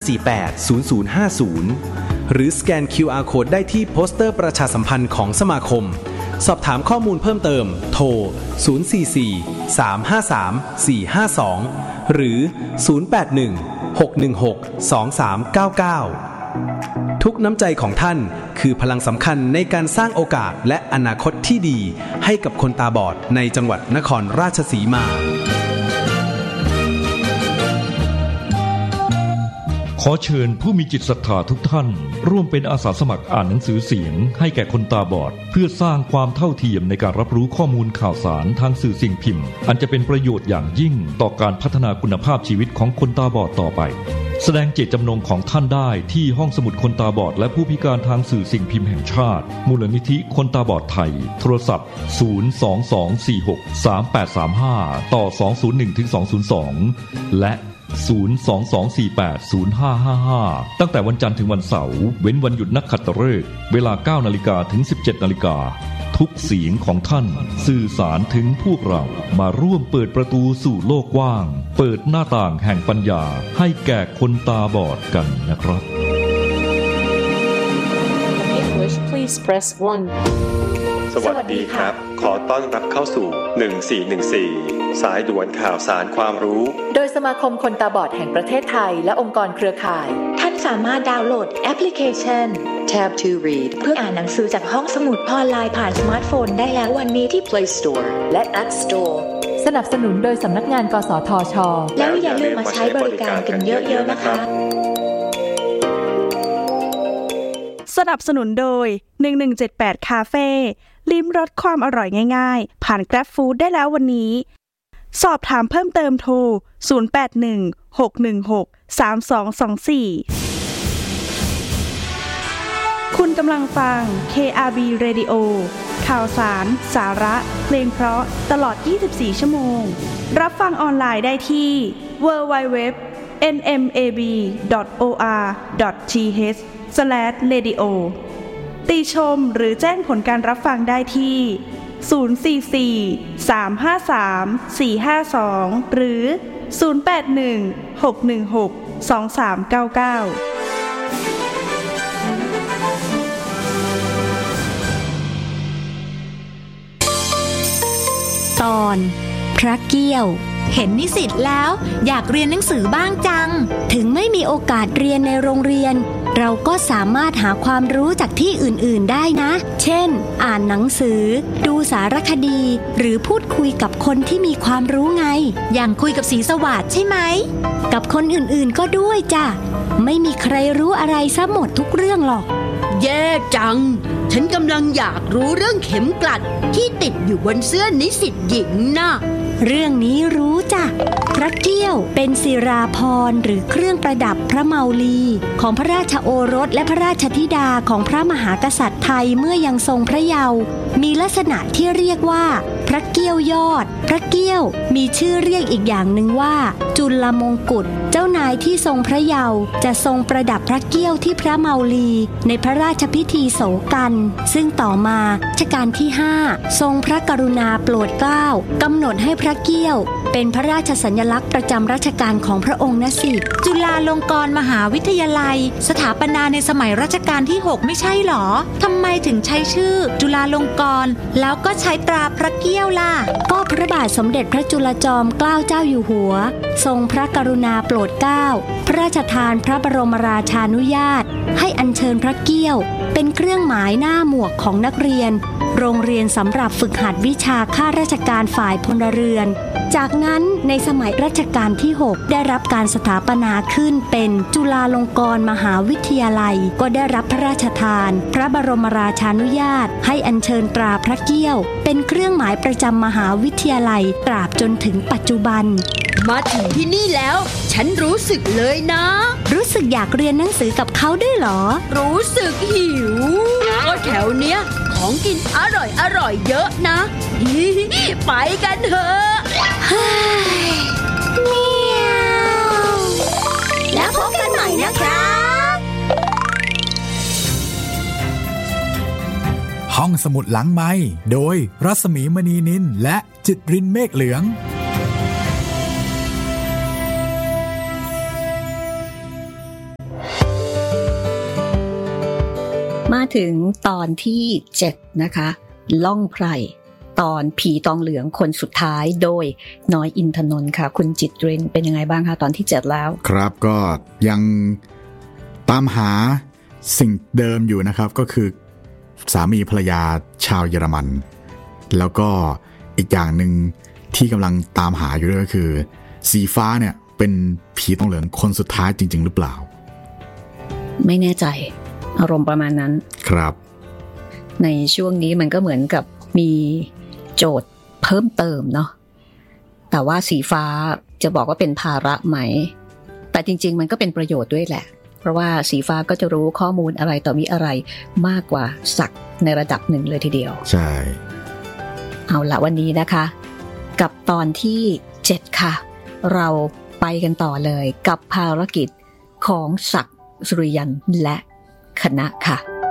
หรือสแกน QR Code ได้ที่โปสเตอร์ประชาสัมพันธ์ของสมาคมสอบถามข้อมูลเพิ่มเติมโทร044-353-452หรือ081-616-2399ทุกน้ำใจของท่านคือพลังสำคัญในการสร้างโอกาสและอนาคตที่ดีให้กับคนตาบอดในจังหวัดนครราชสีมาขอเชิญผู้มีจิตศรัทธาทุกท่านร่วมเป็นอาสาสมัครอ่านหนังสือเสียงให้แก่คนตาบอดเพื่อสร้างความเท่าเทียมในการรับรู้ข้อมูลข่าวสารทางสื่อสิ่งพิมพ์อันจะเป็นประโยชน์อย่างยิ่งต่อการพัฒนาคุณภาพชีวิตของคนตาบอดต่อไปแสดงเจตจำนงของท่านได้ที่ห้องสมุดคนตาบอดและผู้พิการทางสื่อสิ่งพิมพ์แห่งชาติมูลนิธิคนตาบอดไทยโทรศัพท์022463835ต่อ201-202และ022480555ตั้งแต่วันจันทร์ถึงวันเสาร์เว้นวันหยุดนักขัตฤกษ์เวลา 9:00 นถึง 17:00 นทุกเสียงของท่านสื่อสารถึงพวกเรามาร่วมเปิดประตูสู่โลกกว้างเปิดหน้าต่างแห่งปัญญาให้แก่คนตาบอดกันนะครับ English please press 1 สวัสดีครับขอต้อนรับเข้าสู่1414สายด่วนข่าวสารความรู้โดยสมาคมคนตาบอดแห่งประเทศไทยและองค์กรเครือข่ายท่านสามารถดาวน์โหลดแอปพลิเคชัน Tab to Read เพื่ออ่านหนังสือจากห้องสมุดออนไลน์ผ่านสมาร์ทโฟนได้แล้ววันนี้ที่ Play Store และ App Store สนับสนุนโดยสำนักงานกสทช. แล้วอย่าลืมมาใช้บริการกันเยอะๆนะคะสนับสนุนโดย1178คาเฟ่ลิ้มรสความอร่อยง่ายๆผ่าน Grab Food ได้แล้ววันนี้สอบถามเพิ่มเติมโทร0816163224คุณกำลังฟัง KRB Radio ข่าวสารสาระเพลงเพราะตลอด24ชั่วโมงรับฟังออนไลน์ได้ที่ www.nmab.or.th/radio ติชมหรือแจ้งผลการรับฟังได้ที่044-353-452หรือ081-616-2399 ตอนพระเกี้ยวเห็นนิสิตแล้วอยากเรียนหนังสือบ้างจังถึงไม่มีโอกาสเรียนในโรงเรียนเราก็สามารถหาความรู้จากที่อื่นๆได้นะเช่นอ่านหนังสือดูสารคดีหรือพูดคุยกับคนที่มีความรู้ไงอย่างคุยกับศรีสวัสดิ์ใช่ไหมกับคนอื่นๆก็ด้วยจ้ะไม่มีใครรู้อะไรซะหมดทุกเรื่องหรอกแย่จังฉันกำลังอยากรู้เรื่องเข็มกลัดที่ติดอยู่บนเสื้อนิสิตหญิงนะเรื่องนี้รู้จ้ะพระเกี้ยวเป็นศิราภรณ์หรือเครื่องประดับพระเมาลีของพระราชโอรสและพระราชธิดาของพระมหากษัตริย์ไทยเมื่อยังทรงพระเยาว์มีลักษณะที่เรียกว่าพระเกี้ยวยอดพระเกี้ยวมีชื่อเรียกอีกอย่างหนึ่งว่าจุลมงกุฎเจ้านายที่ทรงพระเยาว์จะทรงประดับพระเกี้ยวที่พระเมาลีในพระราชพิธีโศกันซึ่งต่อมารัชกาลที่5ทรงพระกรุณาโปรดเกล้ากำหนดให้พระเกี้ยวเป็นพระราชสัญลักษณ์ประจำรัชกาลของพระองค์นะสิจุฬาลงกรณ์มหาวิทยาลัยสถาปนาในสมัยรัชกาลที่6ไม่ใช่หรอทำไมถึงใช้ชื่อจุฬาลงกรณ์แล้วก็ใช้ตราพระเกี้ยวล่ะก็พระบาทสมเด็จพระจุลจอมเกล้าเจ้าอยู่หัวทรงพระกรุณาโปรดเกล้าพระราชทานพระบรมราชานุญาตให้อัญเชิญพระเกี้ยวเป็นเครื่องหมายหน้าหมวกของนักเรียนโรงเรียนสำหรับฝึกหัดวิชาข้าราชการฝ่ายพลเรือนจากนั้นในสมัยรัชกาลที่6ได้รับการสถาปนาขึ้นเป็นจุฬาลงกรณ์มหาวิทยาลัยก็ได้รับพระราชทานพระบรมราชานุญาตให้อัญเชิญตราพระเกี้ยวเป็นเครื่องหมายประจำมหาวิทยาลัยตราบจนถึงปัจจุบันมาถึงที่นี่แล้วฉันรู้สึกเลยนะรู้สึกอยากเรียนหนังสือกับเขาด้วยเหรอรู้สึกหิวก็แถวเนี้ยของกินอร่อยเยอะนะไปกันเถอะเมียวแล้วพบกันใหม่นะครับห้องสมุดหลังไมค์โดยรัศมีมณีนินและจิตรินเมฆเหลืองมาถึงตอนที่7นะคะล่องไพรตอนผีตองเหลืองคนสุดท้ายโดยน้อยอินทนนท์ค่ะคุณจิตรินเป็นยังไงบ้างคะตอนที่7แล้วครับก็ยังตามหาสิ่งเดิมอยู่นะครับก็คือสามีภรรยาชาวเยอรมันแล้วก็อีกอย่างหนึ่งที่กำลังตามหาอยู่ด้วยก็คือสีฟ้าเนี่ยเป็นผีตองเหลืองคนสุดท้ายจริงๆหรือเปล่าไม่แน่ใจอารมณ์ประมาณนั้นครับในช่วงนี้มันก็เหมือนกับมีโจทย์เพิ่มเติมเนาะแต่ว่าสีฟ้าจะบอกว่าเป็นภาระไหมแต่จริงๆมันก็เป็นประโยชน์ด้วยแหละเพราะว่าสีฟ้าก็จะรู้ข้อมูลอะไรต่อมีอะไรมากกว่าศักดิ์ในระดับหนึ่งเลยทีเดียวใช่เอาละวันนี้นะคะกับตอนที่7ค่ะเราไปกันต่อเลยกับภารกิจของศักดิ์สุริยันและคณะค่ะ